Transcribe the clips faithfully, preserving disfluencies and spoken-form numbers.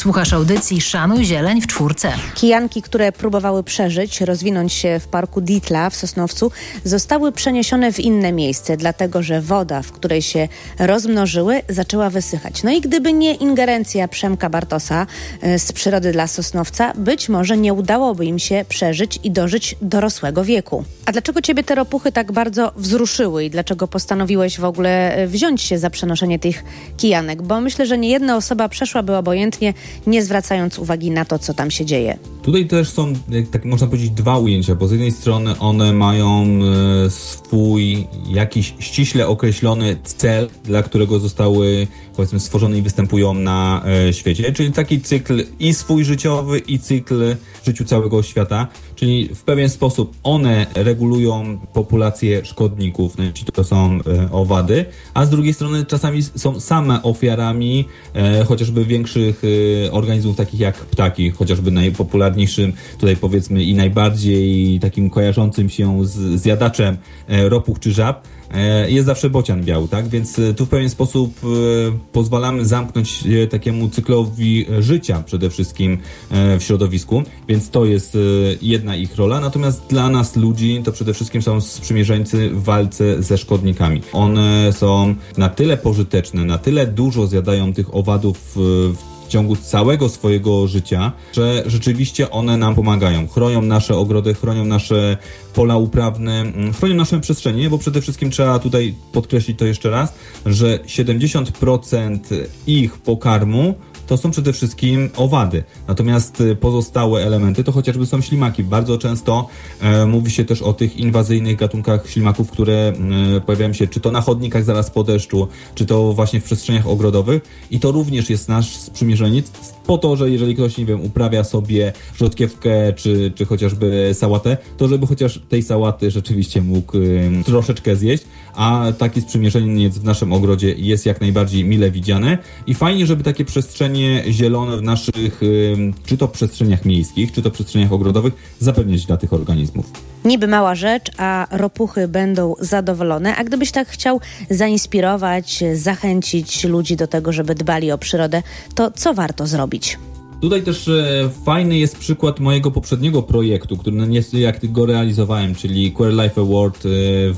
Słuchasz audycji Szanuj Zieleń w czwórce. Kijanki, które próbowały przeżyć, rozwinąć się w parku Dietla w Sosnowcu, zostały przeniesione w inne miejsce, dlatego że woda, w której się rozmnożyły, zaczęła wysychać. No i gdyby nie ingerencja Przemka Bartosa z Przyrody dla Sosnowca, być może nie udałoby im się przeżyć i dożyć dorosłego wieku. A dlaczego ciebie te ropuchy tak bardzo wzruszyły i dlaczego postanowiłeś w ogóle wziąć się za przenoszenie tych kijanek? Bo myślę, że nie jedna osoba przeszłaby obojętnie, nie zwracając uwagi na to, co tam się dzieje. Tutaj też są, tak można powiedzieć, dwa ujęcia, bo z jednej strony one mają e, swój jakiś ściśle określony cel, dla którego zostały, powiedzmy, stworzone i występują na e, świecie, czyli taki cykl i swój życiowy, i cykl w życiu całego świata, czyli w pewien sposób one regulują populację szkodników, najczęściej to są e, owady, a z drugiej strony czasami są same ofiarami e, chociażby większych e, organizmów, takich jak ptaki, chociażby najpopularniejszym tutaj, powiedzmy, i najbardziej takim kojarzącym się z zjadaczem e, ropuch czy żab jest zawsze bocian biały, tak? Więc tu w pewien sposób pozwalamy zamknąć się takiemu cyklowi życia przede wszystkim w środowisku, więc to jest jedna ich rola. Natomiast dla nas ludzi to przede wszystkim są sprzymierzeńcy w walce ze szkodnikami. One są na tyle pożyteczne, na tyle dużo zjadają tych owadów w w ciągu całego swojego życia, że rzeczywiście one nam pomagają. Chronią nasze ogrody, chronią nasze pola uprawne, chronią nasze przestrzenie, bo przede wszystkim trzeba tutaj podkreślić to jeszcze raz, że siedemdziesiąt procent ich pokarmu to są przede wszystkim owady. Natomiast pozostałe elementy to chociażby są ślimaki. Bardzo często e, mówi się też o tych inwazyjnych gatunkach ślimaków, które e, pojawiają się czy to na chodnikach zaraz po deszczu, czy to właśnie w przestrzeniach ogrodowych. I to również jest nasz sprzymierzeniec po to, że jeżeli ktoś, nie wiem, uprawia sobie rzodkiewkę, czy, czy chociażby sałatę, to żeby chociaż tej sałaty rzeczywiście mógł e, troszeczkę zjeść, a taki sprzymierzeniec w naszym ogrodzie jest jak najbardziej mile widziany. I fajnie, żeby takie przestrzenie zielone w naszych, czy to przestrzeniach miejskich, czy to przestrzeniach ogrodowych, zapewniać dla tych organizmów. Niby mała rzecz, a ropuchy będą zadowolone. A gdybyś tak chciał zainspirować, zachęcić ludzi do tego, żeby dbali o przyrodę, to co warto zrobić? Tutaj też e, fajny jest przykład mojego poprzedniego projektu, który no, nie, jak go realizowałem, czyli Queer Life Award e,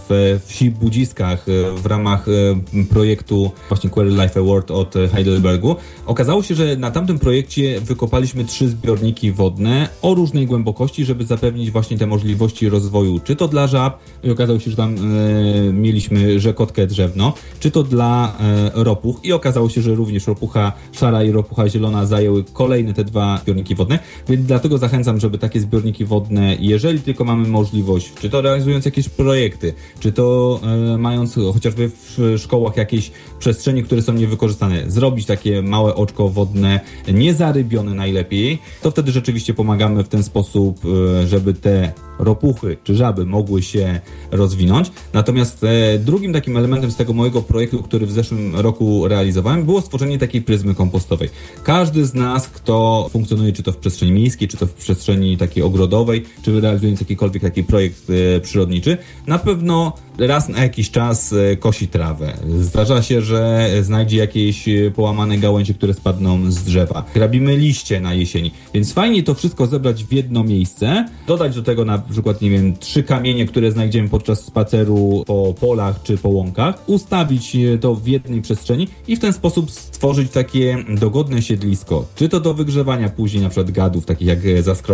w Wsi Budziskach e, w ramach e, projektu właśnie Queer Life Award od Heidelbergu. Okazało się, że na tamtym projekcie wykopaliśmy trzy zbiorniki wodne o różnej głębokości, żeby zapewnić właśnie te możliwości rozwoju, czy to dla żab, i okazało się, że tam e, mieliśmy rzekotkę drzewno, czy to dla e, ropuch, i okazało się, że również ropucha szara i ropucha zielona zajęły kolejne te dwa zbiorniki wodne, więc dlatego zachęcam, żeby takie zbiorniki wodne, jeżeli tylko mamy możliwość, czy to realizując jakieś projekty, czy to e, mając chociażby w szkołach jakieś przestrzenie, które są niewykorzystane, zrobić takie małe oczko wodne, niezarybione najlepiej, to wtedy rzeczywiście pomagamy w ten sposób, e, żeby te ropuchy czy żaby mogły się rozwinąć. Natomiast e, drugim takim elementem z tego mojego projektu, który w zeszłym roku realizowałem, było stworzenie takiej pryzmy kompostowej. Każdy z nas, kto funkcjonuje czy to w przestrzeni miejskiej, czy to w przestrzeni takiej ogrodowej, czy realizując jakikolwiek taki projekt e, przyrodniczy, na pewno raz na jakiś czas e, kosi trawę. Zdarza się, że znajdzie jakieś połamane gałęzie, które spadną z drzewa. Grabimy liście na jesieni. Więc fajnie to wszystko zebrać w jedno miejsce, dodać do tego na przykład, nie wiem, trzy kamienie, które znajdziemy podczas spaceru po polach czy po łąkach, ustawić to w jednej przestrzeni i w ten sposób stworzyć takie dogodne siedlisko, czy to do wygrzewania później na przykład gadów, takich jak zaskronia,